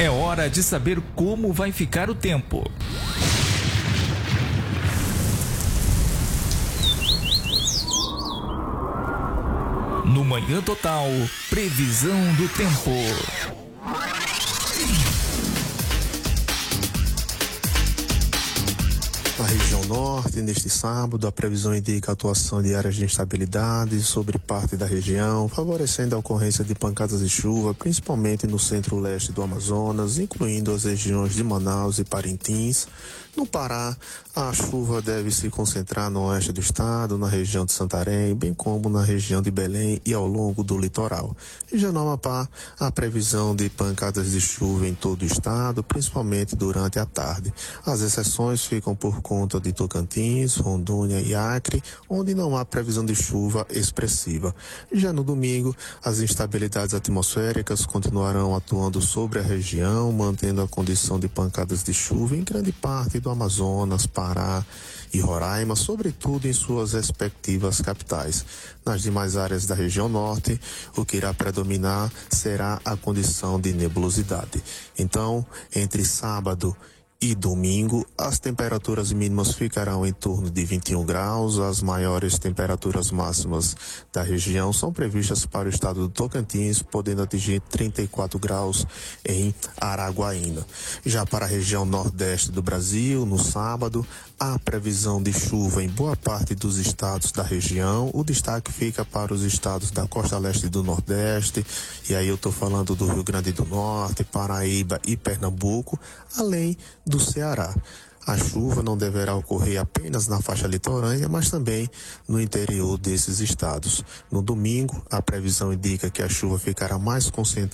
É hora de saber como vai ficar o tempo. No Manhã Total, previsão do tempo. Na região norte, neste sábado, a previsão indica a atuação de áreas de instabilidade sobre parte da região, favorecendo a ocorrência de pancadas de chuva, principalmente no centro-leste do Amazonas, incluindo as regiões de Manaus e Parintins. No Pará, a chuva deve se concentrar no oeste do estado, na região de Santarém, bem como na região de Belém e ao longo do litoral. E já no Amapá, a previsão de pancadas de chuva em todo o estado, principalmente durante a tarde. As exceções ficam por conta de Tocantins, Rondônia e Acre, onde não há previsão de chuva expressiva. Já no domingo, as instabilidades atmosféricas continuarão atuando sobre a região, mantendo a condição de pancadas de chuva em grande parte do Amazonas, Pará e Roraima, sobretudo em suas respectivas capitais. Nas demais áreas da região norte, o que irá predominar será a condição de nebulosidade. Então, entre sábado e domingo, as temperaturas mínimas ficarão em torno de 21 graus. As maiores temperaturas máximas da região são previstas para o estado do Tocantins, podendo atingir 34 graus em Araguaína. Já para a região nordeste do Brasil, no sábado, há previsão de chuva em boa parte dos estados da região. O destaque fica para os estados da costa leste do Nordeste, e aí eu estou falando do Rio Grande do Norte, Paraíba e Pernambuco, além do Ceará. A chuva não deverá ocorrer apenas na faixa litorânea, mas também no interior desses estados. No domingo, a previsão indica que a chuva ficará mais concentrada